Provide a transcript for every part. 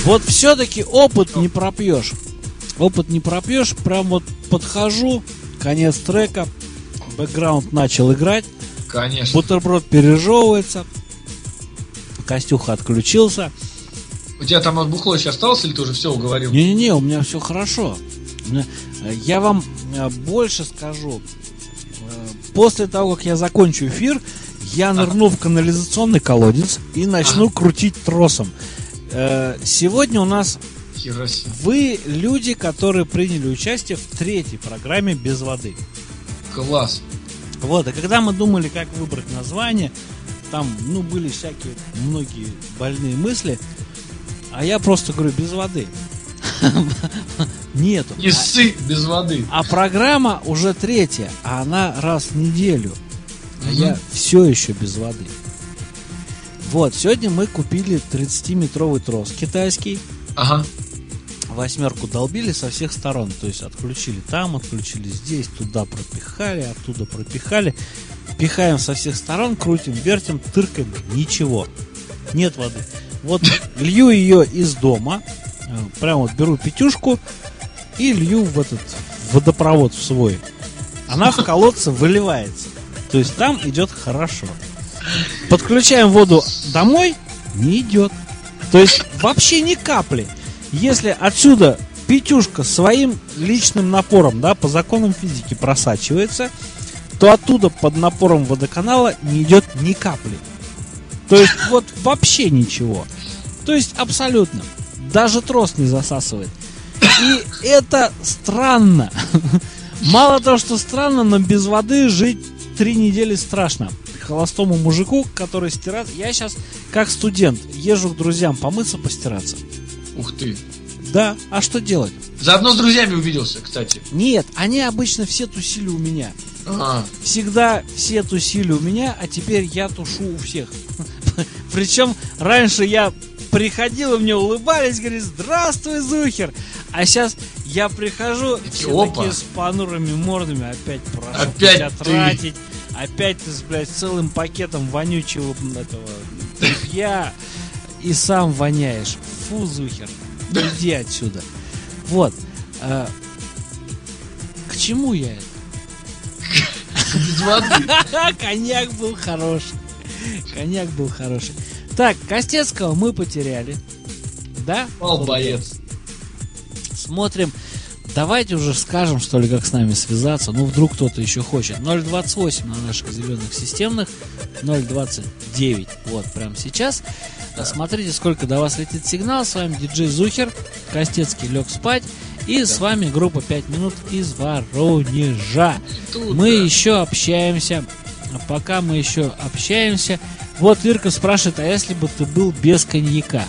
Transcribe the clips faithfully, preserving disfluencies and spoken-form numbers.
Вот все-таки опыт не пропьешь. Опыт не пропьешь. Прям вот подхожу, конец трека, бэкграунд начал играть. Конечно. Бутерброд пережевывается. Костюха отключился. У тебя там от бухло еще осталось, или ты уже все уговорил? Не-не-не, у меня все хорошо. Я вам больше скажу. После того, как я закончу эфир, я нырну в канализационный колодец и начну ага. крутить тросом. Сегодня у нас вы люди, которые приняли участие в третьей программе «Без воды». Класс. Вот, и когда мы думали, как выбрать название, там, ну, были всякие, многие больные мысли, а я просто говорю, без воды. Нету. Не ссы, без воды. А программа уже третья, а она раз в неделю. А я все еще без воды. Вот, сегодня мы купили тридцатиметровый трос китайский. Ага. Восьмерку долбили со всех сторон. То есть отключили там, отключили здесь, туда пропихали, оттуда пропихали. Пихаем со всех сторон, крутим, вертим, тыркаем. Ничего. Нет воды. Вот лью ее из дома. Прям вот беру пятюшку и лью в этот водопровод в свой. Она в колодце выливается. То есть там идет хорошо. Подключаем воду домой, не идет. То есть вообще ни капли. Если отсюда пятюшка своим личным напором, да, по законам физики просачивается, то оттуда под напором водоканала не идет ни капли. То есть вот вообще ничего. То есть абсолютно. Даже трос не засасывает. И это странно. Мало того, что странно, но без воды жить три недели страшно. Холостому мужику, который стирает. Я сейчас, как студент, езжу к друзьям помыться, постираться. Ух ты. Да, а что делать? Заодно с друзьями увиделся, кстати. Нет, они обычно все тусили у меня. А. Всегда все тусили у меня, а теперь я тушу у всех. Причем раньше я приходил, и мне улыбались, говорили, здравствуй, Зухер. А сейчас я прихожу, все Опа. такие с понурыми мордами, опять прошу опять тебя ты. тратить. Опять ты, блядь, целым пакетом вонючего этого тряпья и сам воняешь. Фу, Зухер, иди отсюда. Вот. А, к чему я это? Без воды. Коньяк был хороший. Коньяк был хороший. Так, Костецкого мы потеряли. Да? Пал боец. Смотрим. Давайте уже скажем, что ли, как с нами связаться. Ну, вдруг кто-то еще хочет. ноль двадцать восемь на наших зеленых системных. ноль двадцать девять. Вот, прямо сейчас. Да. Смотрите, сколько до вас летит сигнал. С вами диджей Зухер. Костецкий лег спать. И да. С вами группа пять минут из Воронежа. Тут, мы да. еще общаемся. А пока мы еще общаемся. Вот Ирка спрашивает, а если бы ты был без коньяка?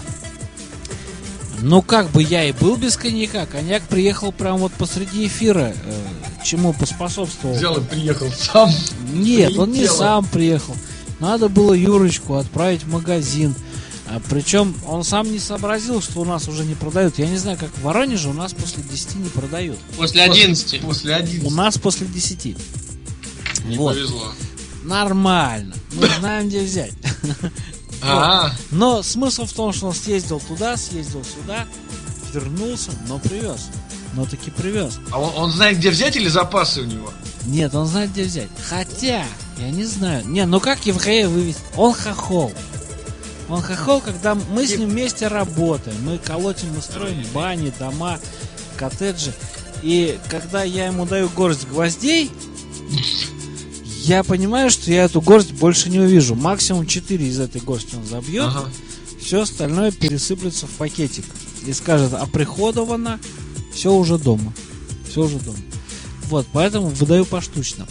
Ну, как бы я и был без коньяка. Коньяк приехал прямо вот посреди эфира. Э, чему поспособствовал. Взял и приехал сам. Нет, Прилетело. Он не сам приехал. Надо было Юрочку отправить в магазин. А, причем он сам не сообразил, что у нас уже не продают. Я не знаю, как в Воронеже у нас после десяти не продают. После одиннадцати. После одиннадцати. У нас после десяти. Не вот. повезло. Нормально. Мы знаем, где взять. А-а-а. Вот. Но смысл в том, что он съездил туда, съездил сюда, вернулся, но привез. Но таки привез. А он, он знает, где взять, или запасы у него? Нет, он знает, где взять. Хотя, я не знаю. Не, ну как еврея вывести? Он хохол. Он хохол, когда мы с ним вместе работаем. Мы колотим, мы строим бани, дома, коттеджи. И когда я ему даю горсть гвоздей, я понимаю, что я эту горсть больше не увижу. Максимум четыре из этой горсти он забьет. Ага. Все остальное пересыплется в пакетик. И скажет, оприходовано, все уже дома. Все уже дома. Вот, поэтому выдаю поштучно.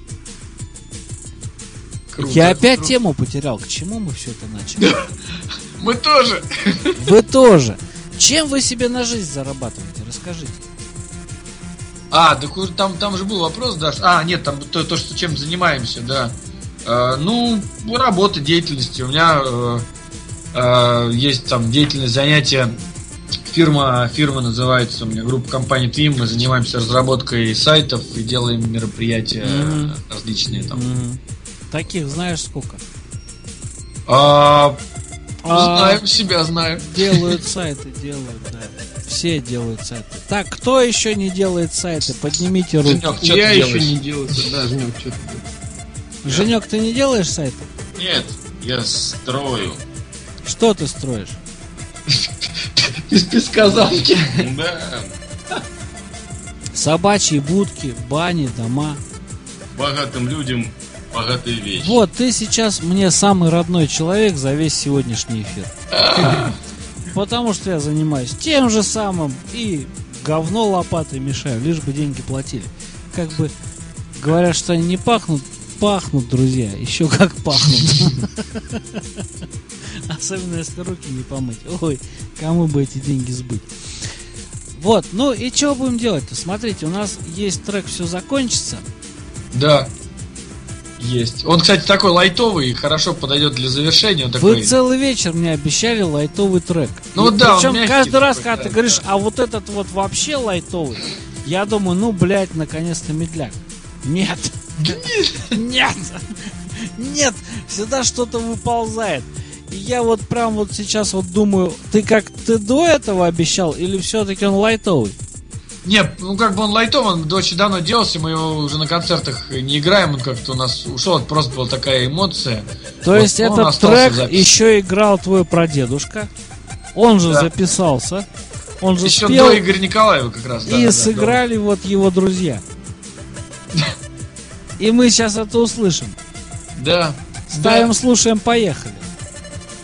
Круто, я опять круто. Тему потерял. К чему мы все это начали? Мы тоже. Вы тоже. Чем вы себе на жизнь зарабатываете? Расскажите. А, так там, там же был вопрос, да. А, нет, там то, то что чем занимаемся, да. Э, ну, работа, деятельность. У меня э, э, есть там деятельность, занятия. Фирма, фирма называется у меня, группа компаний Твим. Мы занимаемся разработкой сайтов и делаем мероприятия mm-hmm. различные там. Mm-hmm. Таких знаешь сколько? А, А, Знаем, себя знаем. Делают сайты, делают, да. Все делают сайты. Так, кто еще не делает сайты? Поднимите руки. Женек, что Я ты еще делаешь? не делаю. Да, Женек, что ты делаешь? Женек, ты не делаешь сайты? Нет, я строю. Что ты строишь? Из песка замки. Да, Собачьи будки, бани, дома. богатым людям богатые вещи. Вот, ты сейчас мне самый родной человек за весь сегодняшний эфир. Потому что я занимаюсь тем же самым и говно лопатой мешаю, лишь бы деньги платили. Как бы говорят, что они не пахнут, пахнут, друзья, еще как пахнут. Особенно если руки не помыть. Ой, кому бы эти деньги сбыть. Вот, ну и что будем делать-то? Смотрите, у нас есть трек «Все закончится». Да. Есть. Он, кстати, такой лайтовый и хорошо подойдет для завершения. Он Вы такой... целый вечер мне обещали лайтовый трек. Ну И да, он причем мягкий каждый раз, такой, когда да, ты говоришь, да. а вот этот вот вообще лайтовый, я думаю, ну, блядь, наконец-то медляк. Нет. Нет. Нет. Всегда что-то выползает. И я вот прям вот сейчас вот думаю, ты как, ты до этого обещал или все-таки он лайтовый? Нет, ну как бы он лайтовый, он очень давно делался, мы его уже на концертах не играем, он как-то у нас ушел, это просто была такая эмоция. То Вот есть он этот остался в трек записи. еще играл твой прадедушка, он же Да. записался, он же Еще спел, до Игоря Николаева как раз. да, и да, да, сыграли вот его друзья. И мы сейчас это услышим. Да. Ставим, Да. слушаем, поехали.